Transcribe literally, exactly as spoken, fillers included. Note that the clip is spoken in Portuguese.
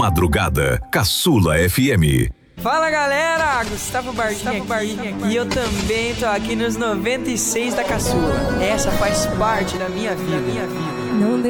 madrugada, Caçula F M. Fala galera, Gustavo Bardinha aqui, e eu também tô aqui nos noventa e seis da Caçula. Essa faz parte da minha vida, minha vida. Não